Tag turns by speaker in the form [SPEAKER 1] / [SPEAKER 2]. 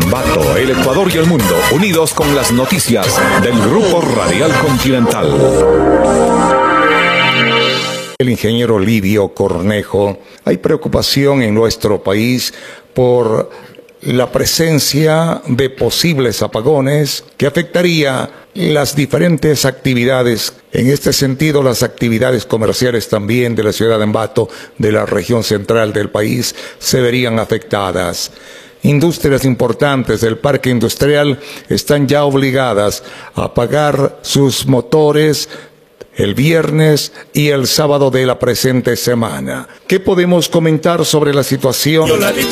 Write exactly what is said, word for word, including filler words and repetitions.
[SPEAKER 1] Ambato, el Ecuador y el mundo, unidos con las noticias del Grupo Radial Continental.
[SPEAKER 2] El ingeniero Livio Cornejo, hay preocupación en nuestro país por la presencia de posibles apagones que afectaría las diferentes actividades, en este sentido las actividades comerciales también de la ciudad de Ambato, de la región central del país, se verían afectadas. Industrias importantes del parque industrial están ya obligadas a apagar sus motores el viernes y el sábado de la presente semana. ¿Qué podemos comentar sobre la situación?